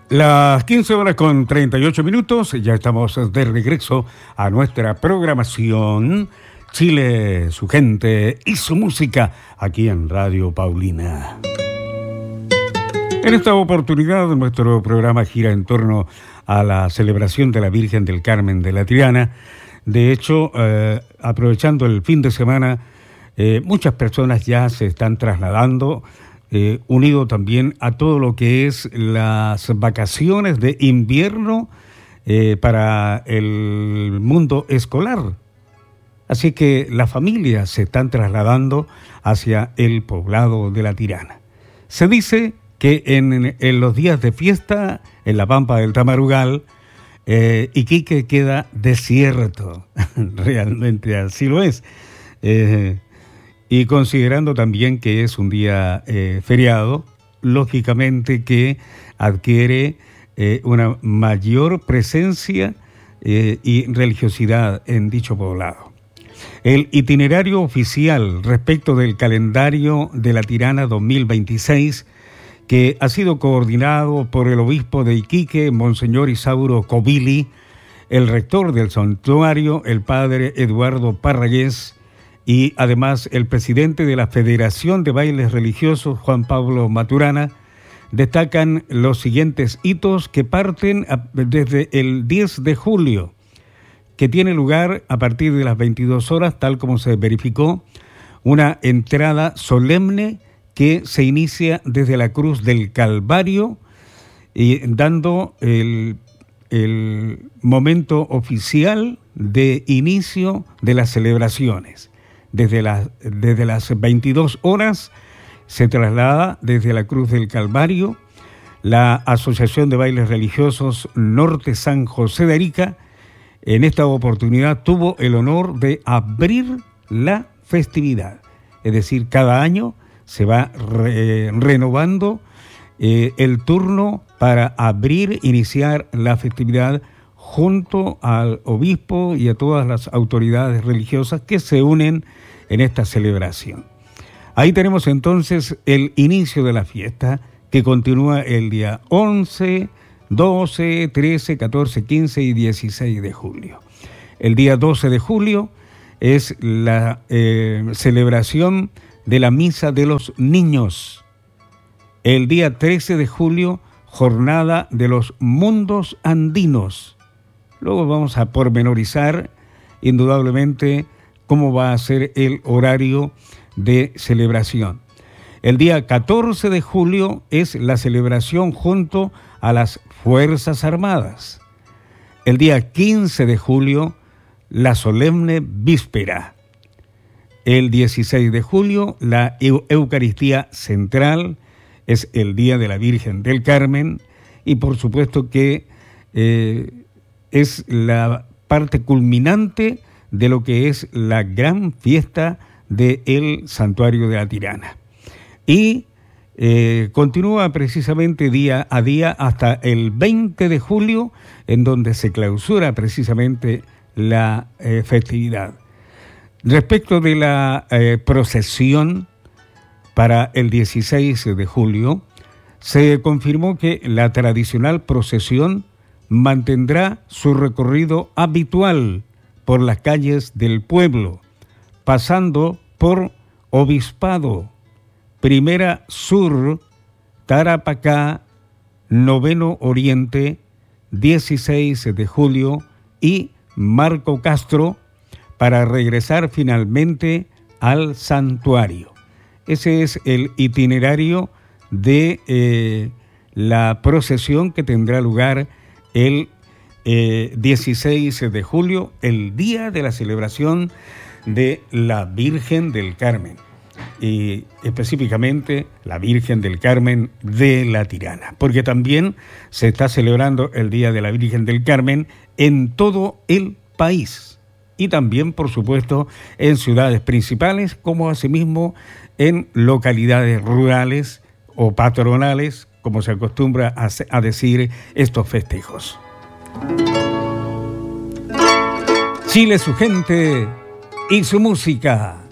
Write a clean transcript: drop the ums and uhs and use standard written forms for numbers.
Las 15 horas con 38 minutos, ya estamos de regreso a nuestra programación Chile, su gente y su música, aquí en Radio Paulina. En esta oportunidad, nuestro programa gira en torno a la celebración de la Virgen del Carmen de la Tirana. De hecho, aprovechando el fin de semana, muchas personas ya se están trasladando, unido también a todo lo que es las vacaciones de invierno para el mundo escolar. Así que las familias se están trasladando hacia el poblado de la Tirana. Se dice que en los días de fiesta, en la Pampa del Tamarugal, Iquique queda desierto. Realmente así lo es. Y considerando también que es un día feriado, lógicamente que adquiere una mayor presencia y religiosidad en dicho poblado. El itinerario oficial respecto del calendario de la Tirana 2026, que ha sido coordinado por el obispo de Iquique, Monseñor Isauro Covili, el rector del santuario, el padre Eduardo Parragués, y además el presidente de la Federación de Bailes Religiosos, Juan Pablo Maturana, destacan los siguientes hitos que parten desde el 10 de julio, que tiene lugar a partir de las 22 horas, tal como se verificó, una entrada solemne que se inicia desde la Cruz del Calvario y dando el momento oficial de inicio de las celebraciones. Desde las 22 horas se traslada desde la Cruz del Calvario la Asociación de Bailes Religiosos Norte San José de Arica. En esta oportunidad tuvo el honor de abrir la festividad. Es decir, cada año se va renovando el turno para iniciar la festividad junto al obispo y a todas las autoridades religiosas que se unen en esta celebración. Ahí tenemos entonces el inicio de la fiesta, que continúa el día 11, 12, 13, 14, 15 y 16 de julio. El día 12 de julio es la celebración de la Misa de los Niños. El día 13 de julio, Jornada de los Mundos Andinos. Luego vamos a pormenorizar indudablemente cómo va a ser el horario de celebración. El día 14 de julio es la celebración junto a las Fuerzas Armadas. El día 15 de julio, la solemne víspera. El 16 de julio, la Eucaristía Central, es el Día de la Virgen del Carmen, y por supuesto que es la parte culminante de lo que es la gran fiesta del Santuario de la Tirana. Y continúa precisamente día a día hasta el 20 de julio, en donde se clausura precisamente la festividad. Respecto de la procesión para el 16 de julio, se confirmó que la tradicional procesión mantendrá su recorrido habitual por las calles del pueblo, pasando por Obispado, Primera Sur, Tarapacá, Noveno Oriente, 16 de julio y Marco Castro, para regresar finalmente al santuario. Ese es el itinerario de la procesión que tendrá lugar el 16 de julio, el día de la celebración de la Virgen del Carmen, y específicamente la Virgen del Carmen de la Tirana, porque también se está celebrando el Día de la Virgen del Carmen en todo el país y también, por supuesto, en ciudades principales, como asimismo en localidades rurales o patronales, como se acostumbra a decir estos festejos. Chile, su gente y su música.